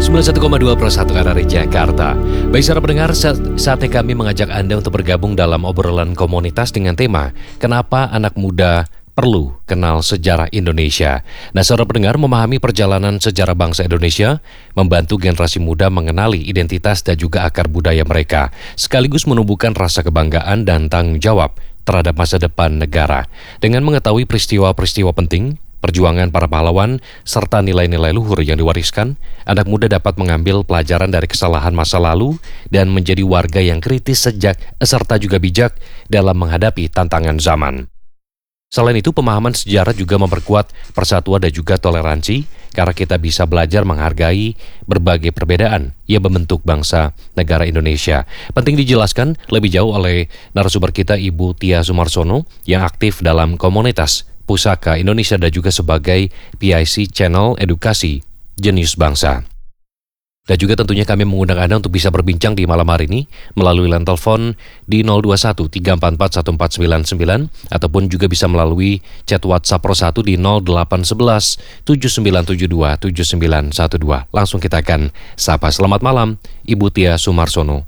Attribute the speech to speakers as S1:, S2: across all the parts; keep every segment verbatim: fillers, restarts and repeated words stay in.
S1: sembilan puluh satu koma dua per satu R R I Jakarta. Baik saudara pendengar, saat, saatnya kami mengajak Anda untuk bergabung dalam obrolan komunitas dengan tema Kenapa Anak Muda Perlu Kenal Sejarah Indonesia. Nah saudara pendengar, memahami perjalanan sejarah bangsa Indonesia, membantu generasi muda mengenali identitas dan juga akar budaya mereka, sekaligus menumbuhkan rasa kebanggaan dan tanggung jawab terhadap masa depan negara. Dengan mengetahui peristiwa-peristiwa penting, perjuangan para pahlawan, serta nilai-nilai luhur yang diwariskan, anak muda dapat mengambil pelajaran dari kesalahan masa lalu dan menjadi warga yang kritis sejak serta juga bijak dalam menghadapi tantangan zaman. Selain itu, pemahaman sejarah juga memperkuat persatuan dan juga toleransi, karena kita bisa belajar menghargai berbagai perbedaan yang membentuk bangsa negara Indonesia. Penting dijelaskan lebih jauh oleh narasumber kita Ibu Tia Sumarsono yang aktif dalam komunitas Pusaka Indonesia dan juga sebagai P I C Channel Edukasi Jenius Bangsa. Dan juga tentunya kami mengundang Anda untuk bisa berbincang di malam hari ini melalui line telepon di nol dua satu tiga empat empat satu empat sembilan sembilan ataupun juga bisa melalui chat WhatsApp Pro satu di nol delapan satu satu tujuh sembilan tujuh dua tujuh sembilan satu dua. Langsung kita akan sapa. Selamat malam Ibu Tia Sumarsono.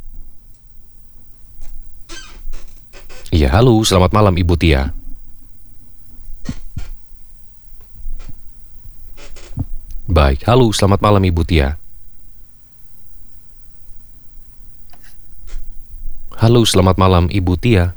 S1: Iya, halo, selamat malam Ibu Tia. Baik, halo, selamat malam Ibu Tia. Halo, selamat malam Ibu Tia.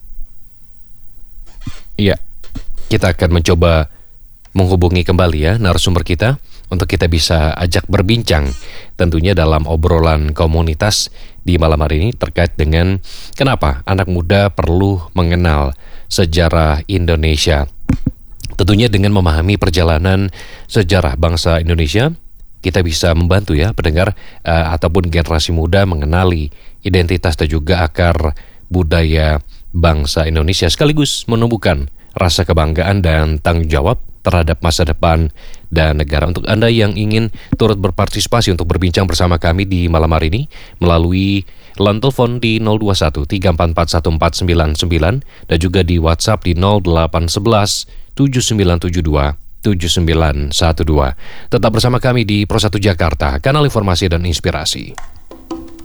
S1: Iya, kita akan mencoba menghubungi kembali ya narasumber kita untuk kita bisa ajak berbincang tentunya dalam obrolan komunitas di malam hari ini terkait dengan kenapa anak muda perlu mengenal sejarah Indonesia. Tentunya dengan memahami perjalanan sejarah bangsa Indonesia, kita bisa membantu ya pendengar uh, ataupun generasi muda mengenali identitas dan juga akar budaya bangsa Indonesia, sekaligus menumbuhkan rasa kebanggaan dan tanggung jawab terhadap masa depan dan negara. Untuk Anda yang ingin turut berpartisipasi untuk berbincang bersama kami di malam hari ini melalui line telepon di nol dua satu tiga empat empat satu empat sembilan sembilan dan juga di WhatsApp di nol delapan satu satu tujuh sembilan tujuh dua tujuh sembilan satu dua. Tetap bersama kami di Pro satu Jakarta, kanal informasi dan inspirasi.